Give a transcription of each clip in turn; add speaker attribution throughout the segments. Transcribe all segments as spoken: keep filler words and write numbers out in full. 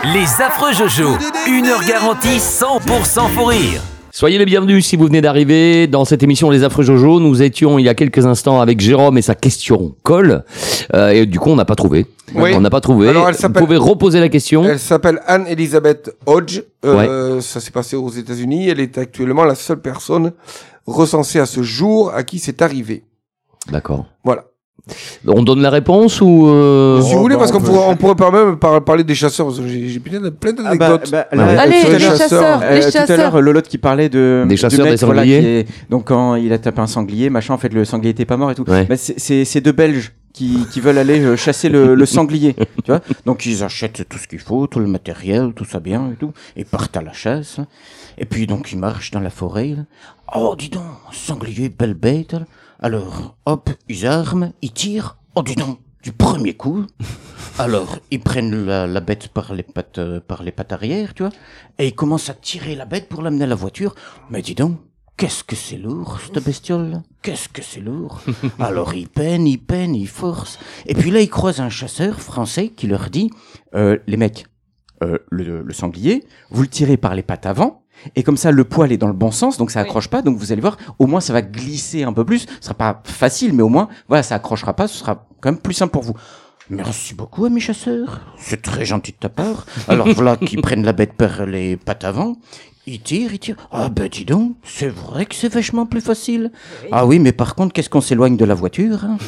Speaker 1: Les affreux Jojo, une heure garantie cent pour cent faux rire.
Speaker 2: Soyez les bienvenus si vous venez d'arriver dans cette émission Les Affreux Jojo. Nous étions il y a quelques instants avec Jérôme et sa question colle. Euh, et du coup, on n'a pas trouvé.
Speaker 3: Oui.
Speaker 2: On n'a pas trouvé.
Speaker 3: Alors, elle
Speaker 2: vous
Speaker 3: s'appelle-
Speaker 2: pouvez reposer la question.
Speaker 3: Elle s'appelle Anne-Elisabeth Hodge. Euh, Ça s'est passé aux États-Unis. Elle est actuellement la seule personne recensée à ce jour à qui c'est arrivé.
Speaker 2: D'accord.
Speaker 3: Voilà.
Speaker 2: On donne la réponse ou euh...
Speaker 3: si vous
Speaker 4: Oh,
Speaker 3: voulez,
Speaker 4: bah,
Speaker 3: parce
Speaker 4: on
Speaker 3: qu'on
Speaker 4: peut-
Speaker 3: pourrait, on pourrait pas même par- parler des chasseurs. Parce que j'ai, j'ai plein, de- plein
Speaker 4: Ah bah,
Speaker 3: d'anecdotes.
Speaker 4: bah,
Speaker 2: Ah
Speaker 4: là,
Speaker 2: ouais.
Speaker 5: Allez,
Speaker 3: sur
Speaker 5: les
Speaker 3: les
Speaker 5: chasseurs,
Speaker 3: chasseurs.
Speaker 5: les
Speaker 4: Euh, tout à
Speaker 5: chasseurs.
Speaker 4: l'heure, Lolotte qui parlait de
Speaker 2: Des chasseurs,
Speaker 4: du mec,
Speaker 2: des
Speaker 4: voilà,
Speaker 2: sangliers.
Speaker 4: qui est- donc quand il a tapé un sanglier, machin, en fait le sanglier était pas mort et tout.
Speaker 2: Ouais.
Speaker 4: Bah, c'est, c'est, c'est deux Belges qui, qui veulent aller euh, chasser le, le sanglier, tu vois. Donc ils achètent tout ce qu'il faut, tout le matériel, tout ça bien et tout, et partent à la chasse. Et puis donc ils marchent dans la forêt. Là. Oh dis donc, sanglier, belle bête. Là. Alors hop, ils arment, ils tirent. Oh dis donc, du premier coup. Alors, ils prennent la, la bête par les pattes, euh, par les pattes arrière, tu vois, et ils commencent à tirer la bête pour l'amener à la voiture. Mais dis donc, qu'est-ce que c'est lourd, cette bestiole-là. Qu'est-ce que c'est lourd. Alors, ils peinent, ils peinent, ils forcent. Et puis là, ils croisent un chasseur français qui leur dit, euh, les mecs, euh, le, le sanglier, vous le tirez par les pattes avant, et comme ça, le poil est dans le bon sens, donc ça accroche pas. Donc vous allez voir, au moins ça va glisser un peu plus. Ce sera pas facile, mais au moins, voilà, ça accrochera pas. Ce sera quand même plus simple pour vous. Merci beaucoup, ami chasseur. C'est très gentil de ta part. Alors voilà qu'ils prennent la bête par les pattes avant. Ils tirent, ils tirent. Ah ben dis donc, c'est vrai que c'est vachement plus facile. Oui. Ah oui, mais par contre, qu'est-ce qu'on s'éloigne de la voiture hein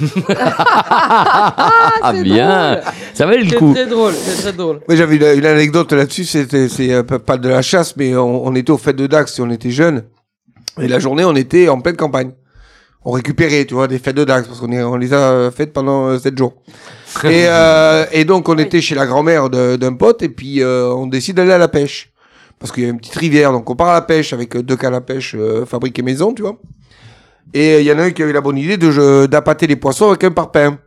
Speaker 2: Ah bien. Ça valait le
Speaker 5: C'est
Speaker 2: coup.
Speaker 5: très drôle, c'est très drôle.
Speaker 3: Moi, j'avais une, une anecdote là-dessus. C'était, c'est euh, pas- pas de la chasse, mais on, on était aux fêtes de Dax et on était jeunes. Et la journée, on était en pleine campagne. On récupérait, tu vois, des fêtes de Dax parce qu'on est, on les a euh, faites pendant euh, sept jours. et, euh, et donc, on était chez la grand-mère de- d'un pote et puis euh, on décide d'aller à la pêche. Parce qu'il y a une petite rivière, donc on part à la pêche avec deux cannes à pêche euh, fabriquées maison, tu vois. Et il y en a un qui a eu la bonne idée de je- d'appâter les poissons avec un parpaing.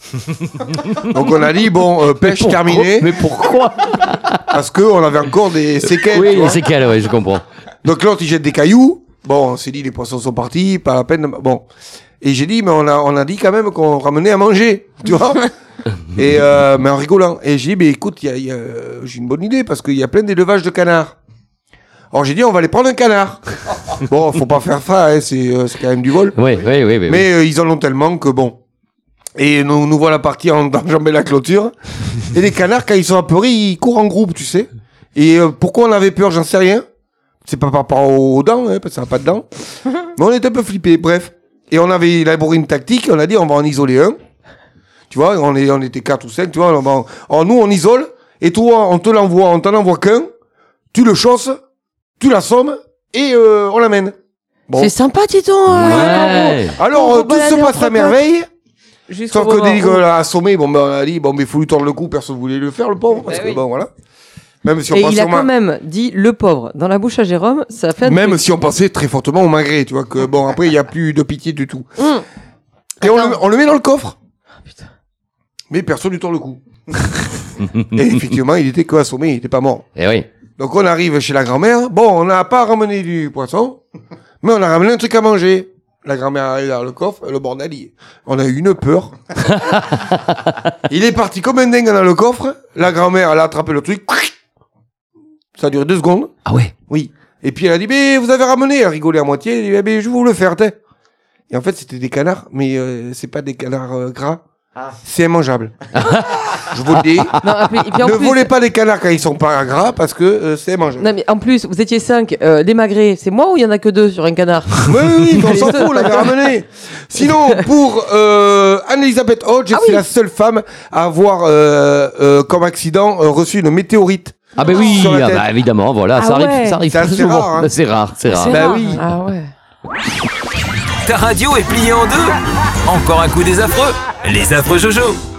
Speaker 3: Donc on a dit, bon, euh, pêche
Speaker 2: Pourquoi
Speaker 3: terminée,
Speaker 2: Mais pourquoi?
Speaker 3: parce qu'on avait encore des séquelles.
Speaker 2: Oui,
Speaker 3: tu vois.
Speaker 2: c'est quel, ouais, je comprends.
Speaker 3: Donc l'autre, il jette des cailloux. Bon, on s'est dit, les poissons sont partis, pas la peine de... Bon. Et j'ai dit, mais on a, on a dit quand même qu'on ramenait à manger, tu vois. Et euh, mais en rigolant. Et j'ai dit, mais écoute, y a, y a, j'ai une bonne idée, parce qu'il y a plein d'élevages de canards. Alors j'ai dit, on va aller prendre un canard. Bon, faut pas faire ça, hein, c'est, euh, c'est quand même du vol.
Speaker 2: Oui, oui, oui. oui,
Speaker 3: Mais euh, ils en ont tellement que bon. Et nous, nous voilà partis en enjamber la clôture. Et les canards, quand ils sont apeurés, ils courent en groupe, tu sais. Et euh, pourquoi on avait peur, j'en sais rien. C'est pas par rapport aux dents, hein, parce que ça n'a pas de dents. Mais on était un peu flippés, bref. Et on avait élaboré une tactique, on a dit on va en isoler un. Tu vois, on, est, on était quatre ou cinq, tu vois. On va, alors nous, on isole, et toi, on te l'envoie, on t'en envoie qu'un, tu le chosses, tu l'assommes, et euh, on l'amène. Bon.
Speaker 5: C'est sympa, dis-donc.
Speaker 2: Ouais.
Speaker 3: Alors,
Speaker 5: On
Speaker 3: euh,
Speaker 5: va
Speaker 3: tout
Speaker 5: balader
Speaker 3: se
Speaker 5: entre
Speaker 3: passe à
Speaker 5: potes.
Speaker 3: merveille.
Speaker 5: Jusqu'au
Speaker 3: Sauf que
Speaker 5: moment
Speaker 3: dès
Speaker 5: où-
Speaker 3: qu'on l'a assommé, bon, ben, on a dit, bon, mais il faut lui tordre le cou, personne ne voulait le faire, le pauvre, parce
Speaker 5: Eh
Speaker 3: que
Speaker 5: oui.
Speaker 3: bon, voilà. Même si on
Speaker 5: Et
Speaker 3: pensait
Speaker 5: il a
Speaker 3: au
Speaker 5: quand
Speaker 3: ma-
Speaker 5: même dit le pauvre dans la bouche à Jérôme, ça fait un
Speaker 3: Même
Speaker 5: truc.
Speaker 3: si on pensait très fortement au magret, tu vois, que bon, après, il n'y a plus de pitié du tout.
Speaker 5: Hum.
Speaker 3: Et on le,
Speaker 5: Attends.
Speaker 3: on le met dans le coffre.
Speaker 5: putain.
Speaker 3: Mais personne lui tord le cou. Et effectivement, il était que assommé, il était pas mort.
Speaker 2: Eh oui.
Speaker 3: Donc on arrive chez la grand-mère. Bon, on n'a pas ramené du poisson, mais on a ramené un truc à manger. La grand-mère arrive dans le coffre, le bordel, il- on a eu une peur. Il est parti comme un dingue dans le coffre. La grand-mère, elle a attrapé le truc. Ça a duré deux secondes.
Speaker 2: Ah ouais.
Speaker 3: Oui. Et puis elle a dit, mais vous avez ramené. Elle rigolait à moitié. Elle a dit, mais je vais vous le faire, t'es. Et en fait, c'était des canards, mais euh, c'est pas des canards euh, gras.
Speaker 4: Ah.
Speaker 3: C'est immangeable. Je vous le dis.
Speaker 5: Non, et puis- et puis en
Speaker 3: Ne
Speaker 5: plus-
Speaker 3: volez pas des canards quand ils sont pas gras parce que euh, c'est immangeable.
Speaker 5: Non, mais en plus, vous étiez cinq, euh, des magrets, c'est moi ou il y en a que deux sur un canard?
Speaker 3: Oui, oui, oui, mais on s'en fout, on l'avait ramené. Sinon, pour euh, Anne-Elisabeth Hodge,
Speaker 5: Ah
Speaker 3: c'est
Speaker 5: oui.
Speaker 3: la seule femme à avoir, euh, euh, comme accident, euh, reçu une météorite.
Speaker 2: Ah ben oui,
Speaker 3: Sur la
Speaker 2: ah
Speaker 3: tête.
Speaker 2: bah évidemment, voilà,
Speaker 5: Ah
Speaker 2: ça arrive,
Speaker 5: ouais.
Speaker 2: ça arrive
Speaker 3: C'est
Speaker 2: très
Speaker 3: assez
Speaker 2: souvent.
Speaker 3: rare, hein.
Speaker 2: C'est rare, c'est rare.
Speaker 5: C'est
Speaker 3: Bah
Speaker 5: rare.
Speaker 3: oui.
Speaker 5: Ah ouais.
Speaker 1: Ta radio est pliée en deux. Encore un coup des affreux. Les affreux Jojo.